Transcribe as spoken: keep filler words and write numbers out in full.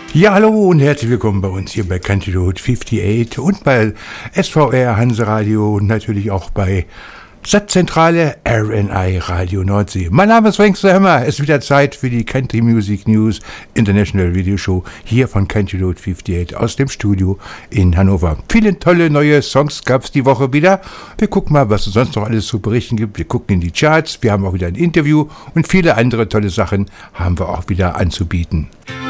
Ja, hallo und herzlich willkommen bei uns hier bei Country Road achtundfünfzig und bei S V R Hanseradio und natürlich auch bei Satzzentrale R N I Radio Nordsee. Mein Name ist Frank Hammer. Es ist wieder Zeit für die Country Music News International Video Show hier von Country Road achtundfünfzig aus dem Studio in Hannover. Viele tolle neue Songs gab es die Woche wieder. Wir gucken mal, was es sonst noch alles zu berichten gibt. Wir gucken in die Charts. Wir haben auch wieder ein Interview und viele andere tolle Sachen haben wir auch wieder anzubieten.